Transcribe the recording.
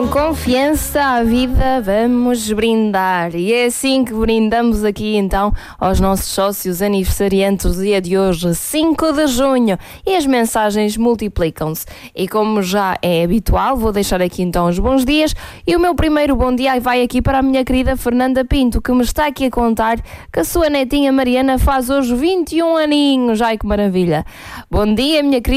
Com confiança à vida vamos brindar. E é assim que brindamos aqui então aos nossos sócios aniversariantes do dia de hoje, 5 de junho. E as mensagens multiplicam-se. E como já é habitual, vou deixar aqui então os bons dias. E o meu primeiro bom dia vai aqui para a minha querida Fernanda Pinto, que me está aqui a contar que a sua netinha Mariana faz hoje 21 aninhos. Ai, que maravilha. Bom dia, minha querida.